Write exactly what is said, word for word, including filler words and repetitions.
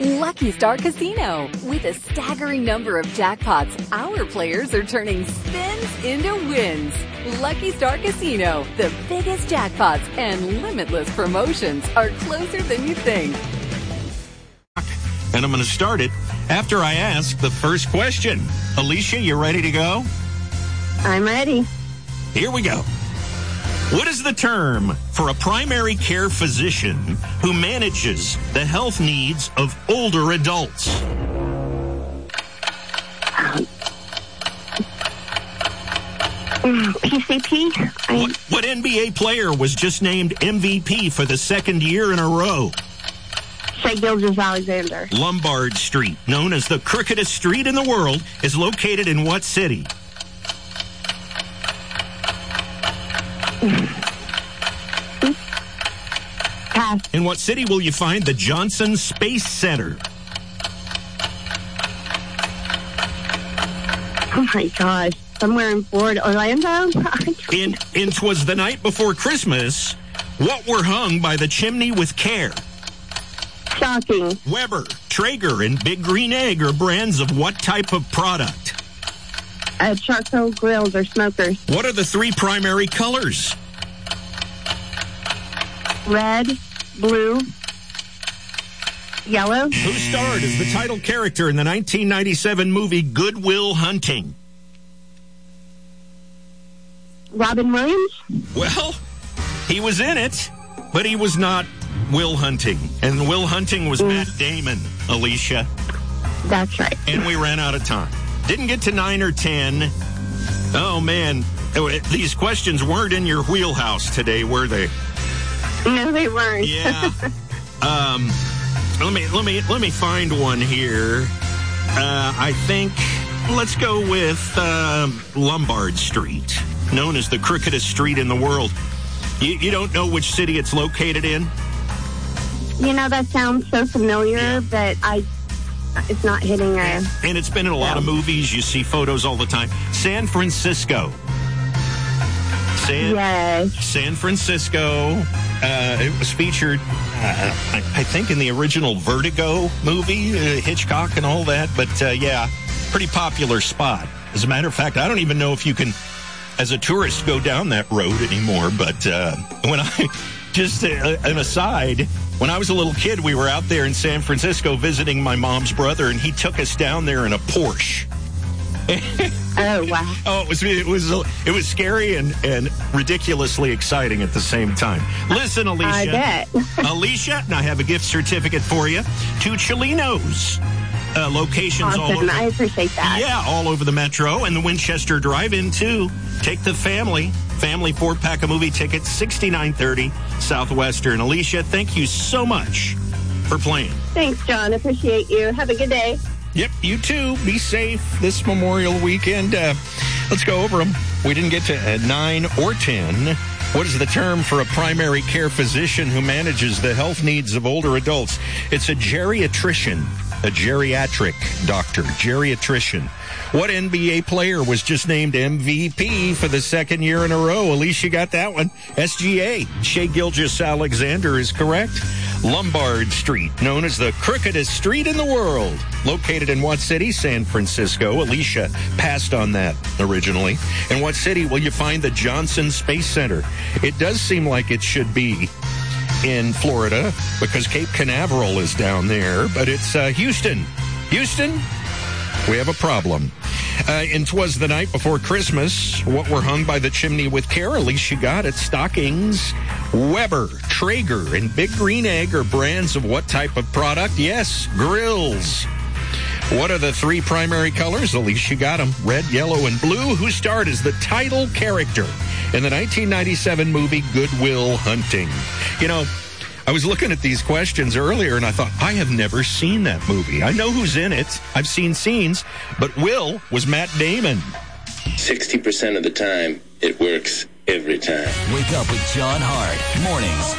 Lucky Star Casino. With a staggering number of jackpots, our players are turning spins into wins. Lucky Star Casino. The biggest jackpots and limitless promotions are closer than you think. And I'm going to start it after I ask the first question. Alicia, you ready to go? I'm ready. Here we go. What is the term for a primary care physician who manages the health needs of older adults? Um, P C P? I... What, what N B A player was just named M V P for the second year in a row? Shai Gilgeous-Alexander. Lombard Street, known as the crookedest street in the world, is located in what city? Pass. In what city will you find the Johnson Space Center? Oh my gosh. Somewhere in Florida. Orlando? In in 'Twas the Night Before Christmas, what were hung by the chimney with care? Shocking. Weber, Traeger, and Big Green Egg are brands of what type of product? Uh, charcoal grills or smokers. What are the three primary colors? Red, blue, yellow. Who starred as the title character in the nineteen ninety-seven movie Good Will Hunting? Robin Williams? Well, he was in it, but he was not Will Hunting. And Will Hunting was mm. Matt Damon, Alicia. That's right. And we ran out of time. Didn't get to nine or ten. Oh, man. These questions weren't in your wheelhouse today, were they? No, they weren't. Yeah. um, let me let me let me find one here. Uh, I think let's go with uh, Lombard Street, known as the crookedest street in the world. You, you don't know which city it's located in? You know, that sounds so familiar, yeah. but I it's not hitting a... And it's been in a lot of movies. You see photos all the time. San Francisco. San, yes. San Francisco. Uh, it was featured, uh, I, I think, in the original Vertigo movie, uh, Hitchcock and all that. But, uh, yeah, pretty popular spot. As a matter of fact, I don't even know if you can, as a tourist, go down that road anymore. But uh, when I, just uh, an aside, when I was a little kid, we were out there in San Francisco visiting my mom's brother, and he took us down there in a Porsche. Oh, wow. Oh, it was it was it was scary and, and ridiculously exciting at the same time. Listen, Alicia. I bet. Alicia, and I have a gift certificate for you to Cholinos. Uh, locations awesome. all over. I appreciate that. Yeah, all over the metro and the Winchester Drive-In, too. Take the family. Family four-pack of movie tickets, sixty-nine thirty Southwestern. Alicia, thank you so much for playing. Thanks, John. Appreciate you. Have a good day. Yep, you too. Be safe this Memorial weekend. Uh, let's go over them. We didn't get to uh, nine or ten. What is the term for a primary care physician who manages the health needs of older adults? It's a geriatrician, a geriatric doctor, geriatrician. What N B A player was just named M V P for the second year in a row? Alicia got that one. S G A, Shai Gilgeous-Alexander is correct. Lombard Street, known as the crookedest street in the world. Located in what city? San Francisco. Alicia passed on that originally. In what city will you find the Johnson Space Center? It does seem like it should be in Florida because Cape Canaveral is down there, but it's uh, Houston. Houston, we have a problem. Uh, and 'Twas the Night Before Christmas. What were hung by the chimney with care? Alicia got it. Stockings. Weber, Traeger, and Big Green Egg are brands of what type of product? Yes, grills. What are the three primary colors? Alicia got them. Red, yellow, and blue. Who starred as the title character in the nineteen ninety-seven movie Good Will Hunting? You know, I was looking at these questions earlier, and I thought, I have never seen that movie. I know who's in it. I've seen scenes, but Will was Matt Damon. sixty percent of the time, it works every time. Wake up with John Hart. Mornings